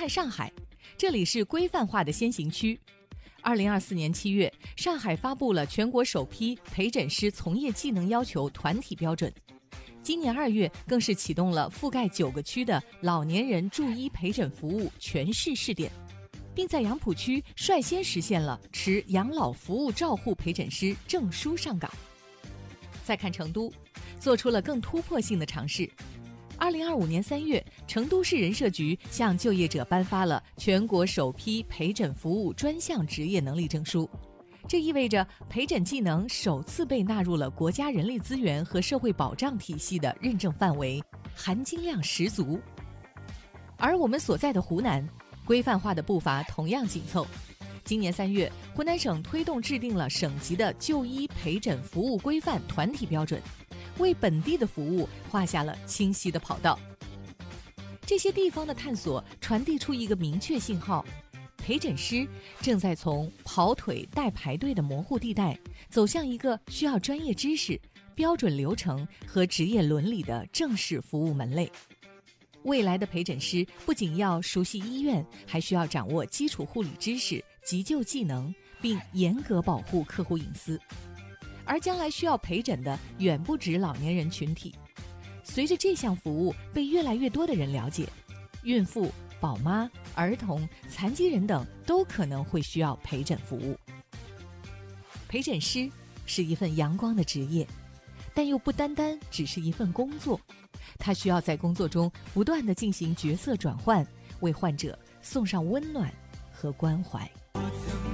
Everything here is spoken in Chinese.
看上海，这里是规范化的先行区。2024年7月，上海发布了全国首批陪诊师从业技能要求团体标准。今年2月，更是启动了覆盖9个区的老年人助医陪诊服务全市试点，并在杨浦区率先实现了持养老服务照护陪诊师证书上岗。再看成都，做出了更突破性的尝试。2025年3月，成都市人社局向就业者颁发了全国首批陪诊服务专项职业能力证书。这意味着陪诊技能首次被纳入了国家人力资源和社会保障体系的认证范围，含金量十足。而我们所在的湖南，规范化的步伐同样紧凑。今年3月，湖南省推动制定了省级的就医陪诊服务规范团体标准，为本地的服务画下了清晰的跑道。这些地方的探索传递出一个明确信号：陪诊师正在从跑腿带排队的模糊地带，走向一个需要专业知识、标准流程和职业伦理的正式服务门类。未来的陪诊师不仅要熟悉医院，还需要掌握基础护理知识、急救技能，并严格保护客户隐私。而将来需要陪诊的远不止老年人群体。随着这项服务被越来越多的人了解，孕妇、宝妈、儿童、残疾人等都可能会需要陪诊服务。陪诊师是一份阳光的职业，但又不单单只是一份工作，他需要在工作中不断地进行角色转换，为患者送上温暖和关怀。